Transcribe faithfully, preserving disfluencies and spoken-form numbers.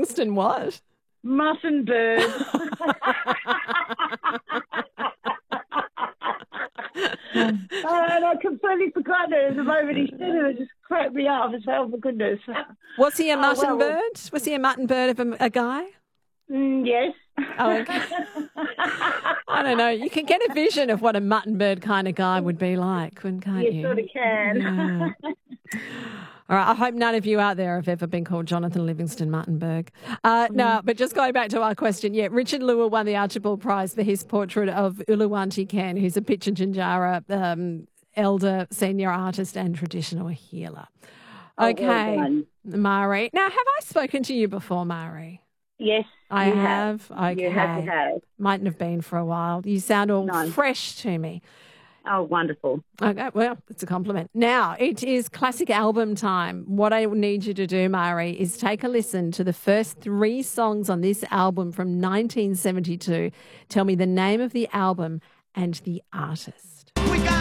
Livingston what? Mutton bird. And I completely forgot it at the moment he said it. It just cracked me up. It's, oh, my goodness. Was he a mutton oh, well, bird? Was he a mutton bird of a, a guy? Mm, yes. Oh, okay. I don't know. You can get a vision of what a mutton bird kind of guy would be like, can't you? You sort of can. Yeah. All right. I hope none of you out there have ever been called Jonathan Livingston Muttenberg. Uh, mm. No, but just going back to our question, yeah, Richard Lewell won the Archibald Prize for his portrait of Uluwanti Ken, who's a Pitjantjatjara um, elder, senior artist and traditional healer. Okay, oh, well Mari. Now, have I spoken to you before, Mari? Yes, I have. have. Okay. You have, you have. Mightn't have been for a while. You sound all no. fresh to me. Oh, wonderful. Okay, well, it's a compliment. Now, it is classic album time. What I need you to do, Mari, is take a listen to the first three songs on this album from nineteen seventy-two. Tell me the name of the album and the artist. We got